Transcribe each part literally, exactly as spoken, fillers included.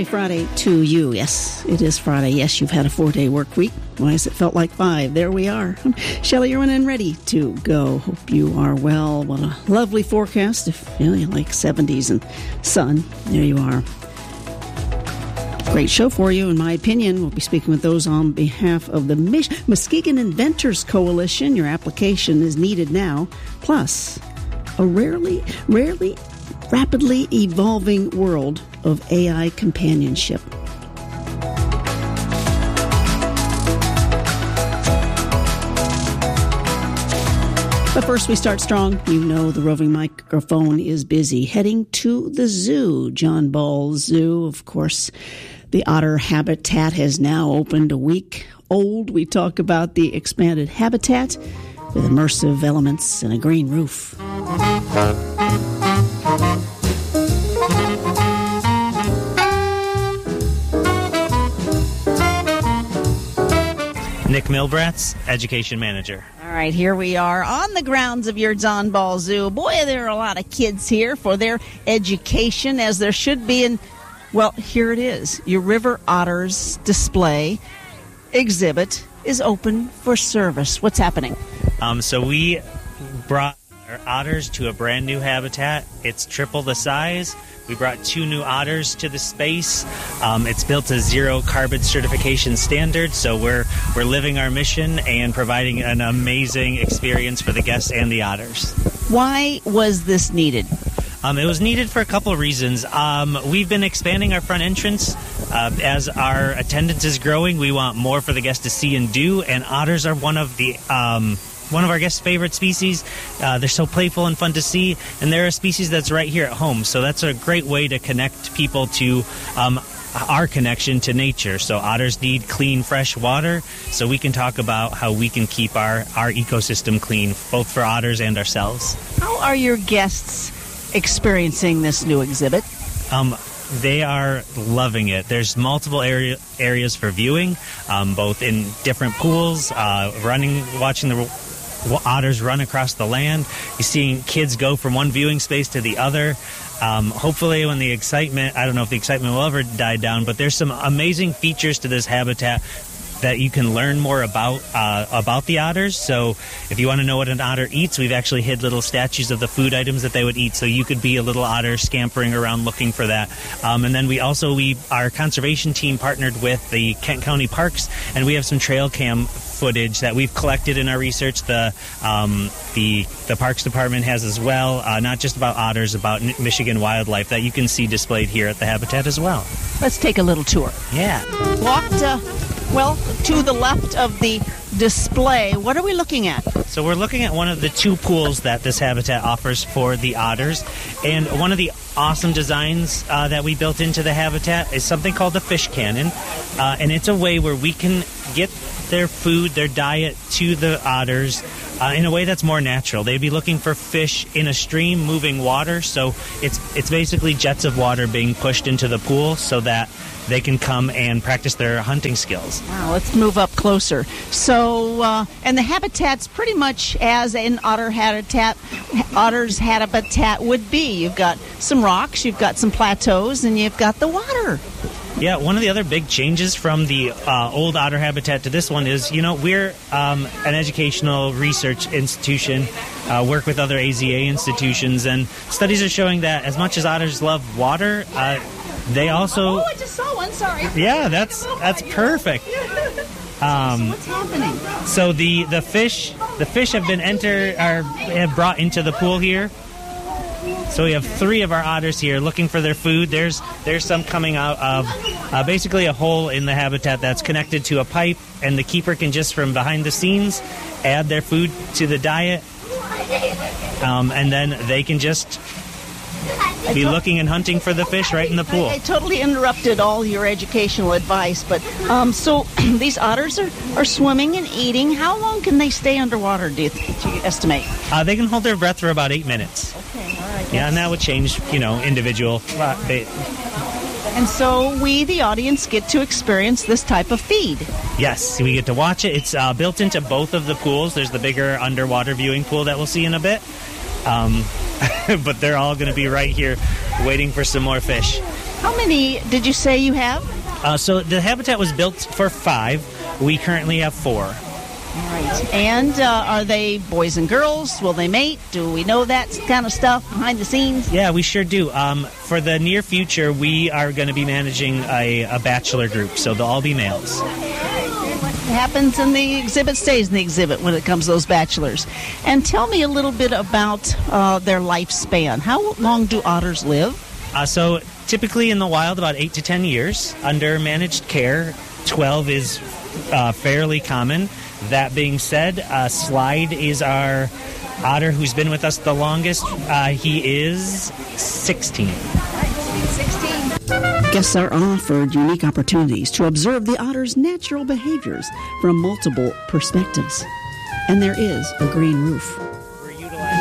happy Friday to you. Yes, it is Friday. Yes, you've had a four-day work week. Why has it felt like five? There we are. I'm Shelley Irwin and ready to go. Hope you are well. What a lovely forecast. If you know, you like seventies and sun, there you are. Great show for you, in my opinion. We'll be speaking with those on behalf of the Mich- Muskegon Inventors Coalition. Your application is needed now. Plus, a rarely, rarely, rapidly evolving world of A I companionship. But first, we start strong. You know the roving microphone is busy. Heading to the zoo, John Ball Zoo, of course. The otter habitat has now opened a week old. We talk about the expanded habitat with immersive elements and a green roof. Nick Milbratz, Education Manager. All right, here we are on the grounds of your John Ball Zoo. Boy, there are a lot of kids here for their education, as there should be. And, well, here it is. Your River Otters display exhibit is open for service. What's happening? Um, so we brought our otters to a brand new habitat. It's triple the size. We brought two new otters to the space. Um, it's built to zero carbon certification standard, so we're we're living our mission and providing an amazing experience for the guests and the otters. Why was this needed? Um, it was needed for a couple of reasons. Um, we've been expanding our front entrance. Uh, as our attendance is growing, we want more for the guests to see and do, and otters are one of the... Um, One of our guests' favorite species. Uh, they're so playful and fun to see, and they're a species that's right here at home. So that's a great way to connect people to um, our connection to nature. So otters need clean, fresh water, so we can talk about how we can keep our, our ecosystem clean, both for otters and ourselves. How are your guests experiencing this new exhibit? Um, They are loving it. There's multiple area, areas for viewing, um, both in different pools, uh, running, watching the otters run across the land. You're seeing kids go from one viewing space to the other. Um, hopefully when the excitement, I don't know if the excitement will ever die down, but there's some amazing features to this habitat that you can learn more about uh, about the otters. So if you want to know what an otter eats, we've actually hid little statues of the food items that they would eat, so you could be a little otter scampering around looking for that. Um, and then we also, we our conservation team partnered with the Kent County Parks, and we have some trail cam footage that we've collected in our research. The um, the the Parks Department has as well, uh, not just about otters, about Michigan wildlife that you can see displayed here at the habitat as well. Let's take a little tour. Yeah. Walked, uh, well, to the left of the display. What are we looking at? So we're looking at one of the two pools that this habitat offers for the otters. And one of the awesome designs uh, that we built into the habitat is something called the fish cannon. Uh, and it's a way where we can get their food, their diet to the otters uh, in a way that's more natural. They'd be looking for fish in a stream, moving water. So it's it's basically jets of water being pushed into the pool so that they can come and practice their hunting skills. Wow, let's move up closer. So, uh, and the habitat's pretty much as an otter habitat, otter's habitat would be. You've got some rocks, you've got some plateaus, and you've got the water. Yeah, one of the other big changes from the uh, old otter habitat to this one is, you know, we're um, an educational research institution, uh, work with other A Z A institutions, and studies are showing that as much as otters love water, uh, they also... Oh, I just saw one, sorry. Yeah, that's that's perfect. Um, so what's happening? So the, the fish the fish have been entered, are have brought into the pool here. So we have three of our otters here looking for their food. There's there's some coming out of uh, basically a hole in the habitat that's connected to a pipe, and the keeper can just from behind the scenes add their food to the diet, um, and then they can just be looking and hunting for the fish right in the pool. I, I totally interrupted all your educational advice, but um, so these otters are, are swimming and eating. How long can they stay underwater, do you, do you estimate? Uh, they can hold their breath for about eight minutes. Okay, all right. Yeah, and that would change, you know, individual. Uh, they, and so we, the audience, get to experience this type of feed. Yes, we get to watch it. It's uh, built into both of the pools. There's the bigger underwater viewing pool that we'll see in a bit. Um, but they're all going to be right here waiting for some more fish. How many did you say you have? Uh, so the habitat was built for five. We currently have four. All right. And uh, are they boys and girls? Will they mate? Do we know that kind of stuff behind the scenes? Yeah, we sure do. Um, for the near future, we are going to be managing a, a bachelor group, so they'll all be males. What happens in the exhibit stays in the exhibit when it comes to those bachelors. And tell me a little bit about uh, their lifespan. How long do otters live? Uh, so typically in the wild, about eight to ten years. Under managed care, twelve is uh, fairly common. That being said, uh, Slide is our otter who's been with us the longest. Uh, he is sixteen. sixteen. Guests are offered unique opportunities to observe the otter's natural behaviors from multiple perspectives. And there is a green roof. We're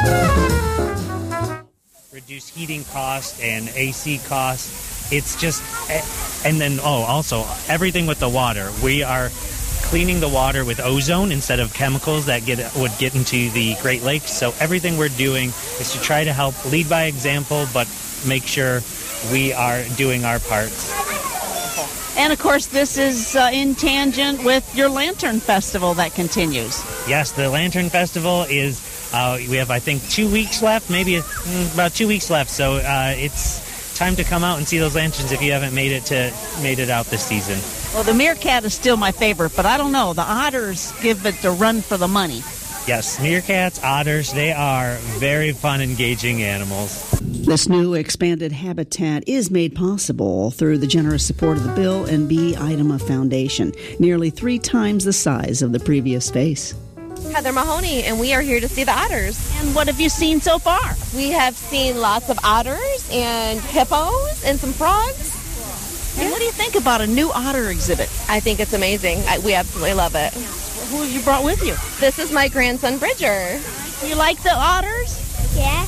utilizing reduce heating costs and A C costs. It's just, and then, oh, also, everything with the water. We are cleaning the water with ozone instead of chemicals that get would get into the Great Lakes. So everything we're doing is to try to help lead by example, but make sure we are doing our parts. And, of course, this is uh, in tangent with your Lantern Festival that continues. Yes, the Lantern Festival is, uh, we have, I think, two weeks left, maybe mm, about two weeks left. So uh, it's time to come out and see those lanterns if you haven't made it to made it out this season. Well, the meerkat is still my favorite, but I don't know. The otters give it the run for the money. Yes, meerkats, otters, they are very fun, engaging animals. This new expanded habitat is made possible through the generous support of the Bill and B. Idema Foundation, nearly three times the size of the previous space. Heather Mahoney, and we are here to see the otters. And what have you seen so far? We have seen lots of otters and hippos and some frogs. And what do you think about a new otter exhibit? I think it's amazing. I, we absolutely love it. Who have you brought with you? This is my grandson, Bridger. You like the otters? Yeah.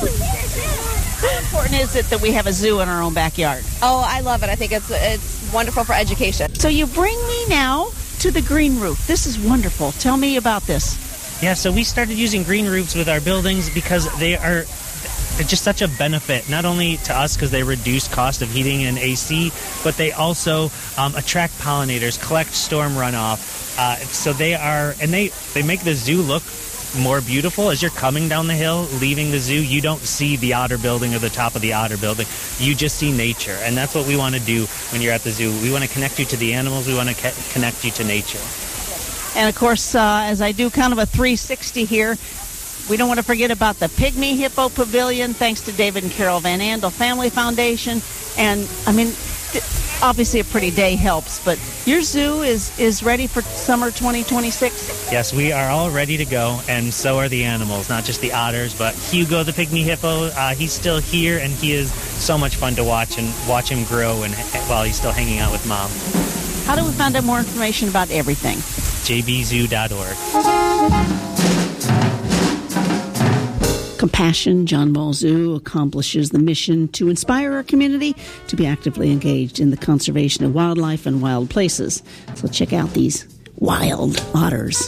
How important is it that we have a zoo in our own backyard? Oh, I love it. I think it's it's wonderful for education. So you bring me now to the green roof. This is wonderful. Tell me about this. Yeah, so we started using green roofs with our buildings because they are they're just such a benefit, not only to us because they reduce cost of heating and A C, but they also um, attract pollinators, collect storm runoff. Uh, so they are, and they, they make the zoo look more beautiful. As you're coming down the hill, leaving the zoo, you don't see the otter building or the top of the otter building. You just see nature, and that's what we want to do when you're at the zoo. We want to connect you to the animals. We want to ca- connect you to nature. And, of course, uh, as I do kind of a three sixty here, we don't want to forget about the Pygmy Hippo Pavilion, thanks to David and Carol Van Andel Family Foundation. And, I mean, obviously a pretty day helps, but your zoo is, is ready for summer twenty twenty-six? Yes, we are all ready to go, and so are the animals, not just the otters, but Hugo the Pygmy Hippo, uh, he's still here, and he is so much fun to watch and watch him grow and while he's still hanging out with Mom. How do we find out more information about everything? j b zoo dot org. Compassion John Ball Zoo accomplishes the mission to inspire our community to be actively engaged in the conservation of wildlife and wild places. So check out these wild otters.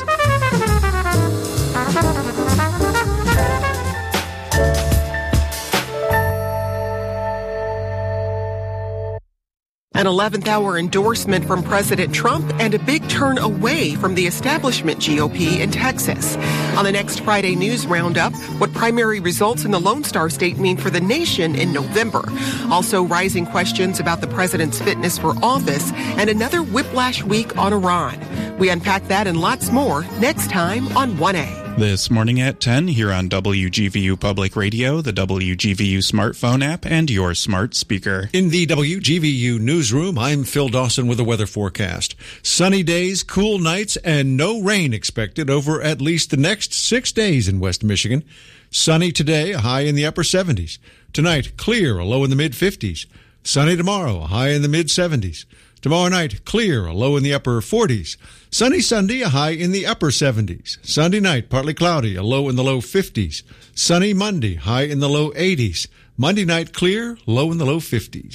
An eleventh hour endorsement from President Trump and a big turn away from the establishment G O P in Texas. On the next Friday News Roundup, what primary results in the Lone Star State mean for the nation in November. Also, rising questions about the president's fitness for office and another whiplash week on Iran. We unpack that and lots more next time on one A. This morning at ten here on W G V U Public Radio, the W G V U smartphone app, and your smart speaker. In the W G V U newsroom, I'm Phil Dawson with a weather forecast. Sunny days, cool nights, and no rain expected over at least the next six days in West Michigan. Sunny today, a high in the upper seventies. Tonight, clear, a low in the mid-fifties. Sunny tomorrow, a high in the mid-seventies. Tomorrow night, clear, a low in the upper forties. Sunny Sunday, a high in the upper seventies. Sunday night, partly cloudy, a low in the low fifties. Sunny Monday, high in the low eighties. Monday night, clear, low in the low fifties.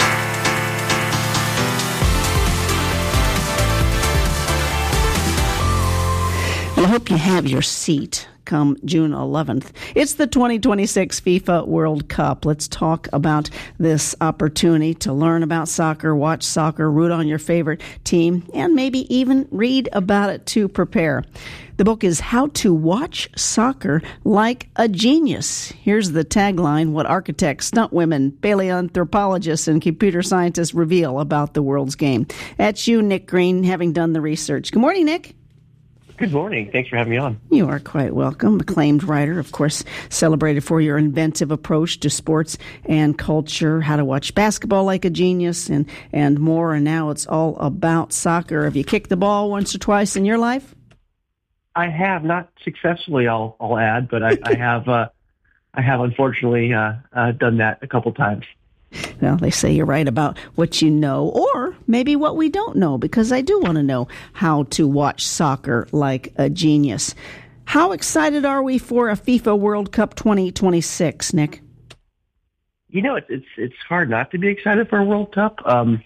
Well, I hope you have your seat come June eleventh. It's the twenty twenty-six FIFA World Cup. Let's talk about this opportunity to learn about soccer, watch soccer, root on your favorite team, and maybe even read about it to prepare. The book is How to Watch Soccer Like a Genius. Here's the tagline: what architects, stunt women, paleoanthropologists, and computer scientists reveal about the world's game. That's you, Nick Green, having done the research. Good morning, Nick. Good morning. Thanks for having me on. You are quite welcome. Acclaimed writer, of course, celebrated for your inventive approach to sports and culture, how to watch basketball like a genius, and, and more. And now it's all about soccer. Have you kicked the ball once or twice in your life? I have, not successfully, I'll, I'll add, but I, I have uh, I have unfortunately uh, uh, done that a couple times. Well, they say you're right about what you know, or maybe what we don't know, because I do want to know how to watch soccer like a genius. How excited are we for a FIFA World Cup twenty twenty-six, Nick? You know, it's it's it's hard not to be excited for a World Cup. Um,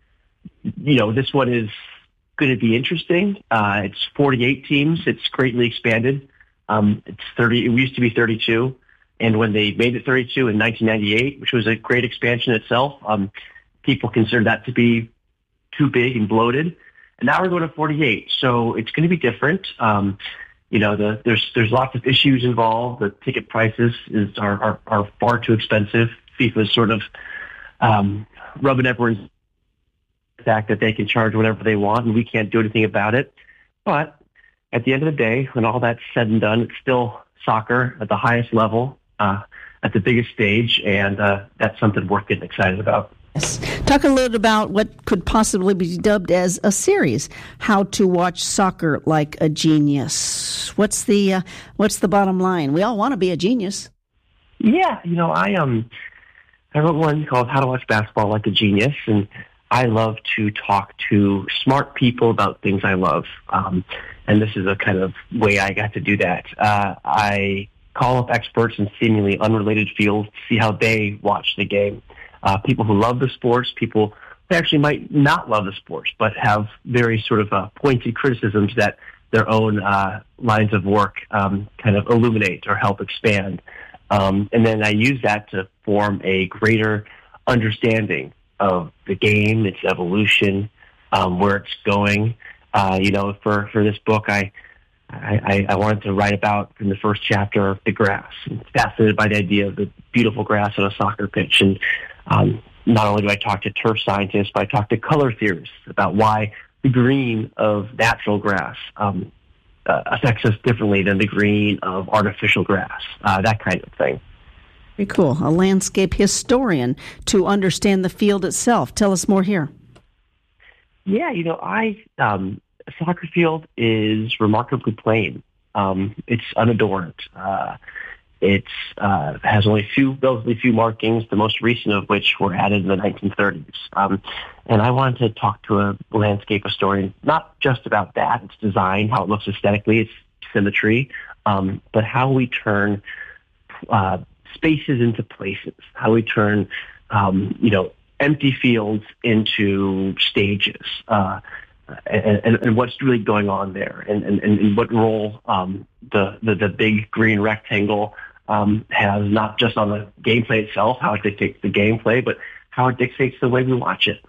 you know, this one is going to be interesting. Uh, it's forty-eight teams. It's greatly expanded. Um, it's thirty. It used to be thirty-two. And when they made it thirty-two in nineteen ninety-eight, which was a great expansion itself, um, people considered that to be too big and bloated. And now we're going to forty-eight. So it's going to be different. Um, you know, the, there's there's lots of issues involved. The ticket prices is are, are, are far too expensive. FIFA is sort of um, rubbing everyone's fact that they can charge whatever they want, and we can't do anything about it. But at the end of the day, when all that's said and done, it's still soccer at the highest level. Uh, at the biggest stage, and uh, that's something worth getting excited about. Yes. Talk a little about what could possibly be dubbed as a series, How to Watch Soccer Like a Genius. What's the uh, what's the bottom line? We all want to be a genius. Yeah, you know, I um, I wrote one called How to Watch Basketball Like a Genius, and I love to talk to smart people about things I love, um, and this is a kind of way I got to do that. Uh, I call up experts in seemingly unrelated fields to see how they watch the game. Uh, people who love the sports, people who actually might not love the sports, but have very sort of uh, pointed criticisms that their own uh, lines of work um, kind of illuminate or help expand. Um, and then I use that to form a greater understanding of the game, its evolution, um, where it's going. Uh, you know, for, for this book, I I, I wanted to write about, in the first chapter, the grass. I'm fascinated by the idea of the beautiful grass on a soccer pitch. And um, not only do I talk to turf scientists, but I talk to color theorists about why the green of natural grass um, uh, affects us differently than the green of artificial grass, uh, that kind of thing. Very cool. A landscape historian to understand the field itself. Tell us more here. Yeah, you know, I... Um, A soccer field is remarkably plain. Um, it's unadorned. Uh, it uh, has only few, relatively few markings, the most recent of which were added in the nineteen thirties. Um, and I wanted to talk to a landscape historian, not just about that, its design, how it looks aesthetically, its symmetry, um, but how we turn uh, spaces into places, how we turn, um, you know, empty fields into stages. Uh, And, and, and what's really going on there, and, and, and what role um, the, the the big green rectangle um, has, not just on the gameplay itself, how it dictates the gameplay, but how it dictates the way we watch it.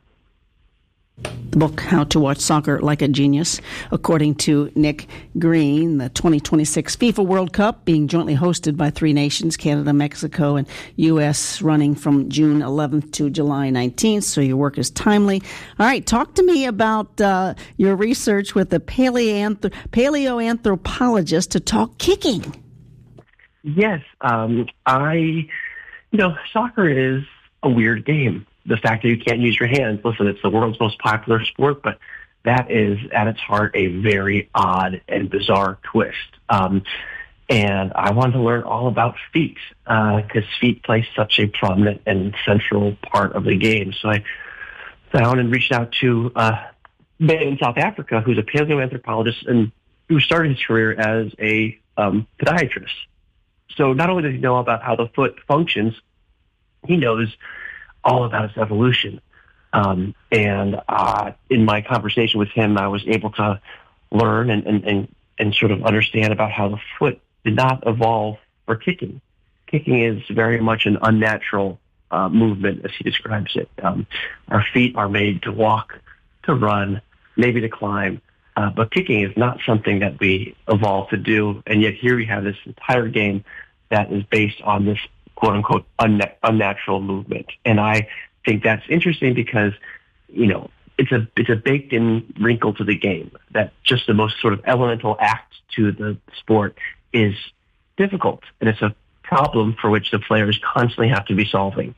The book, How to Watch Soccer Like a Genius, according to Nick Green. The twenty twenty-six FIFA World Cup being jointly hosted by three nations, Canada, Mexico, and U S, running from June eleventh to July nineteenth, so your work is timely. All right, talk to me about uh, your research with a paleoanthrop- paleoanthropologist to talk kicking. Yes, um, I, you know, soccer is a weird game. The fact that you can't use your hands, listen, it's the world's most popular sport, but that is at its heart a very odd and bizarre twist. Um, and I wanted to learn all about feet, because uh, feet play such a prominent and central part of the game. So I found and reached out to uh, a man in South Africa who's a paleoanthropologist and who started his career as a um, podiatrist. So not only does he know about how the foot functions, he knows all about its evolution. Um, and uh, in my conversation with him, I was able to learn and, and, and, and sort of understand about how the foot did not evolve for kicking. Kicking is very much an unnatural uh, movement, as he describes it. Um, our feet are made to walk, to run, maybe to climb, uh, but kicking is not something that we evolved to do, and yet here we have this entire game that is based on this quote-unquote unna- unnatural movement. And I think that's interesting because, you know, it's a it's a baked-in wrinkle to the game that just the most sort of elemental act to the sport is difficult, and it's a problem for which the players constantly have to be solving.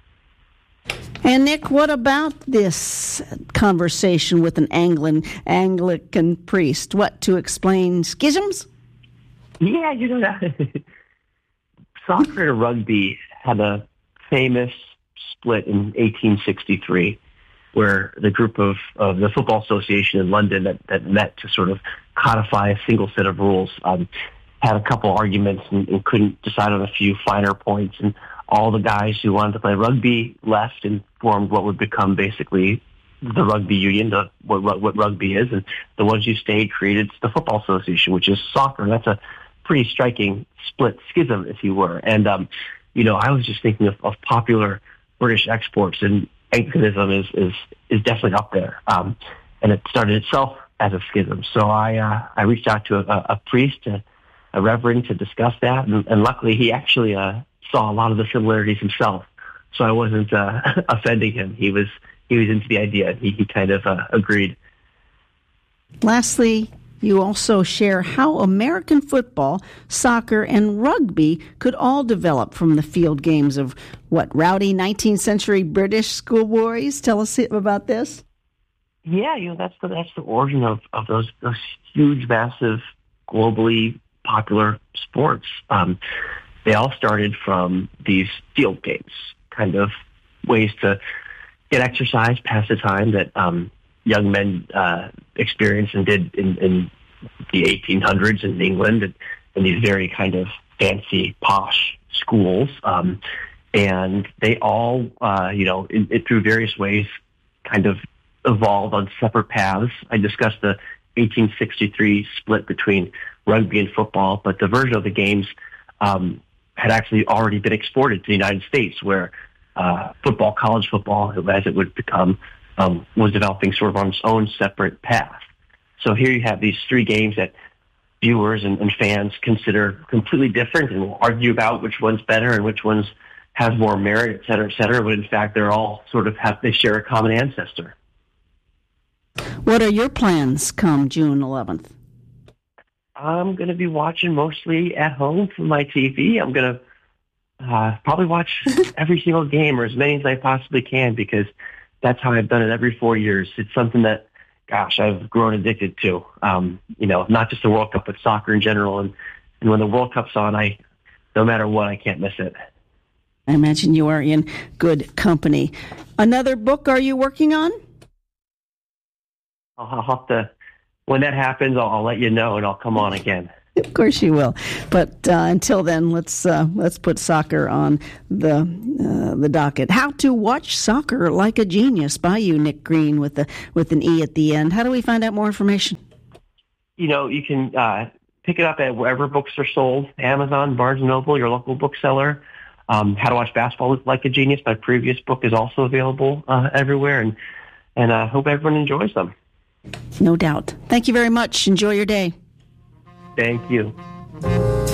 And Nick, what about this conversation with an Anglican Anglican priest? What, to explain schisms? Yeah, you know that. Soccer and rugby had a famous split in eighteen sixty-three, where the group of, of the Football Association in London that, that met to sort of codify a single set of rules um, had a couple arguments and, and couldn't decide on a few finer points. And all the guys who wanted to play rugby left and formed what would become basically the rugby union, the, what, what rugby is. And the ones who stayed created the Football Association, which is soccer. And that's a pretty striking split schism, if you were. And, um, you know, I was just thinking of, of popular British exports, and Anglicanism is, is, is definitely up there. Um, and it started itself as a schism. So I, uh, I reached out to a, a priest, a, a reverend, to discuss that. And, and luckily he actually, uh, saw a lot of the similarities himself. So I wasn't, uh, offending him. He was, he was into the idea. He, he kind of, uh, agreed. Lastly, you also share how American football, soccer, and rugby could all develop from the field games of, what, rowdy nineteenth century British schoolboys? Tell us about this. Yeah, you know, that's the that's the origin of, of those those huge, massive, globally popular sports. Um, they all started from these field games, kind of ways to get exercise, pass the time that um, young men uh, experienced and did in, in the eighteen hundreds in England, and, and these very kind of fancy, posh schools. Um, and they all, uh, you know, in, in, through various ways, kind of evolved on separate paths. I discussed the eighteen sixty-three split between rugby and football, but the version of the games um, had actually already been exported to the United States, where uh, football, college football, as it would become, um, was developing sort of on its own separate path. So here you have these three games that viewers and, and fans consider completely different and will argue about which one's better and which one's has more merit, et cetera, et cetera. But in fact, they're all sort of have, they share a common ancestor. What are your plans come June eleventh? I'm going to be watching mostly at home from my T V. I'm going to uh, probably watch every single game, or as many as I possibly can, because that's how I've done it every four years. It's something that, gosh, I've grown addicted to. Um, you know, not just the World Cup, but soccer in general. And, and when the World Cup's on, I, no matter what, I can't miss it. I imagine you are in good company. Another book are you working on? I'll have to, when that happens, I'll, I'll let you know, and I'll come on again. Of course you will. But uh, until then, let's uh, let's put soccer on the uh, the docket. How to Watch Soccer Like a Genius by you, Nick Green, with the with an E at the end. How do we find out more information? You know, you can uh, pick it up at wherever books are sold: Amazon, Barnes and Noble, your local bookseller. Um, How to Watch Basketball Like a Genius, my previous book, is also available uh, everywhere, and and I uh, hope everyone enjoys them. No doubt. Thank you very much. Enjoy your day. Thank you.